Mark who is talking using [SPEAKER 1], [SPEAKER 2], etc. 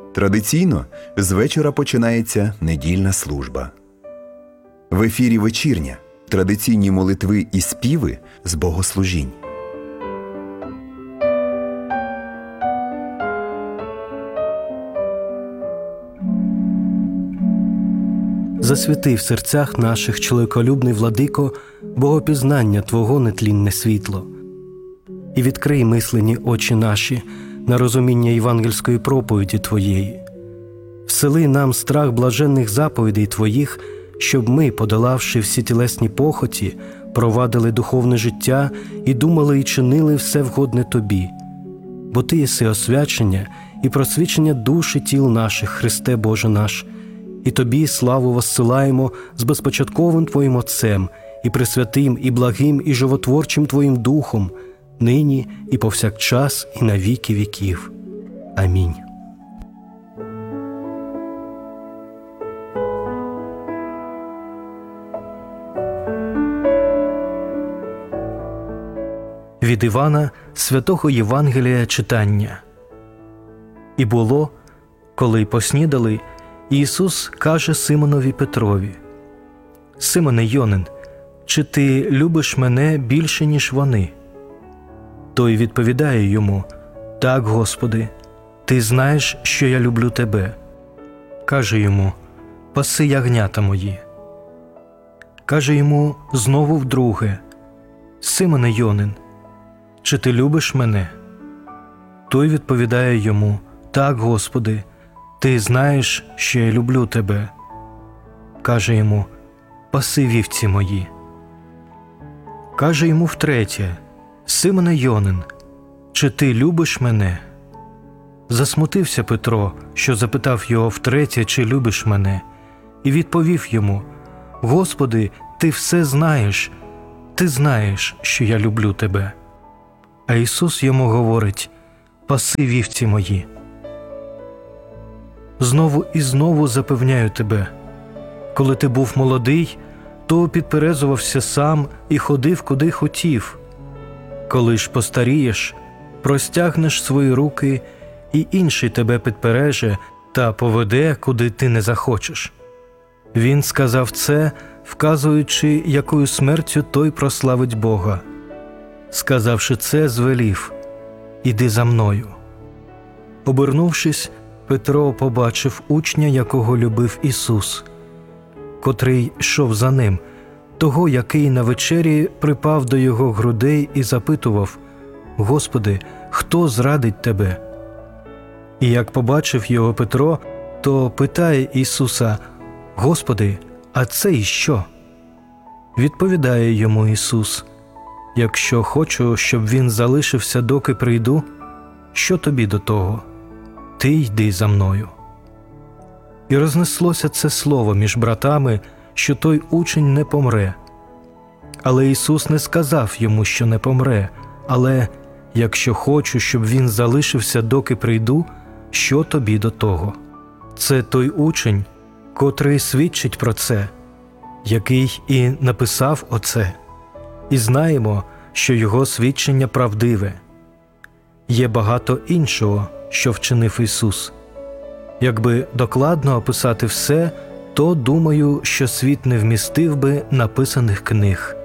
[SPEAKER 1] Традиційно з вечора починається недільна служба. В ефірі вечірня, традиційні молитви і співи з богослужінь.
[SPEAKER 2] Засвіти в серцях наших, чоловіколюбний владико, богопізнання Твого нетлінне світло. І відкрий мислені очі наші на розуміння євангельської проповіді Твоєї. Всели нам страх блаженних заповідей Твоїх, щоб ми, подолавши всі тілесні похоті, провадили духовне життя і думали і чинили все вгодне Тобі. Бо Ти єси освячення і просвічення душ і тіл наших, Христе Боже наш, і Тобі славу воссилаємо з безпочатковим Твоїм Отцем, і пресвятим, і благим, і животворчим Твоїм Духом, нині і повсякчас, і на віки віків. Амінь. Від Івана, святого Євангелія читання. І було, коли поснідали, Ісус каже Симонові Петрові: «Симоне Йонин, чи ти любиш мене більше, ніж вони?» Той відповідає йому: «Так, Господи, ти знаєш, що я люблю тебе». Каже йому: «Паси ягнята мої». Каже йому знову вдруге: «Симоне Йонин, чи ти любиш мене?» Той відповідає йому: «Так, Господи, ти знаєш, що я люблю тебе». Каже йому: «Паси вівці мої». Каже йому втретє: «Симоне Йонин, чи ти любиш мене?» Засмутився Петро, що запитав його втретє, чи любиш мене, і відповів йому: «Господи, ти все знаєш, ти знаєш, що я люблю тебе». А Ісус йому говорить: «Паси вівці мої». Знову і знову запевняю тебе, коли ти був молодий, то підперезувався сам і ходив, куди хотів. Коли ж постарієш, простягнеш свої руки, і інший тебе підпереже та поведе, куди ти не захочеш. Він сказав це, вказуючи, якою смертю той прославить Бога. Сказавши це, звелів: «Іди за мною». Обернувшись, Петро побачив учня, якого любив Ісус, котрий йшов за ним, того, який на вечері припав до його грудей і запитував: «Господи, хто зрадить тебе?» І як побачив його Петро, то питає Ісуса: «Господи, а це і що?» Відповідає йому Ісус: «Якщо хочу, щоб він залишився, доки прийду, що тобі до того? Ти йди за мною». І рознеслося це слово між братами, що той учень не помре. Але Ісус не сказав йому, що не помре, але: «Якщо хочу, щоб він залишився, доки прийду, що тобі до того?» Це той учень, котрий свідчить про це, який і написав оце. І знаємо, що його свідчення правдиве. Є багато іншого, що вчинив Ісус. Якби докладно описати все, то, думаю, що світ не вмістив би написаних книг.